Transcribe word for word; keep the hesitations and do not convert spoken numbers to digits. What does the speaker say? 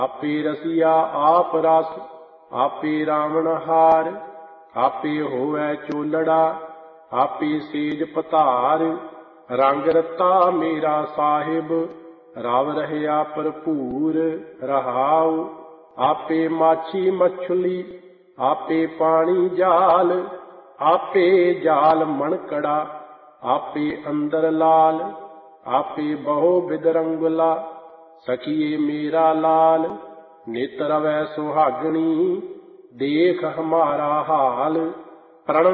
ਆਪੇ ਰਸੀਆ ਆਪ ਰਸ, ਆਪੇ ਰਾਵਣਹਾਰ। ਆਪੇ ਹੋਵੈ ਚੋਲੜਾ, ਆਪੇ ਸੇਜ ਪਧਾਰ। ਰੰਗ ਰਤਾ ਮੇਰਾ ਸਾਹਿਬ, ਰਵ ਰਹਿਆ ਭਰਪੂਰ ਰਹਾਉ। ਆਪੇ ਮਾਛੀ ਮਛਲੀ, ਆਪੇ ਪਾਣੀ ਜਾਲ। ਆਪੇ ਜਾਲ ਮਣਕੜਾ, ਆਪੇ ਅੰਦਰ ਲਾਲ। ਆਪੇ ਬਹੁ ਬਿਦਰੰਗਲਾ, ਸਖੀਏ ਮੇਰਾ ਲਾਲ। ਨਿਤ ਰਵੈ ਸੁਹਾਗਣੀ, ਦੇਖ ਹਮਾਰਾ ਹਾਲ। ਪ੍ਰਣ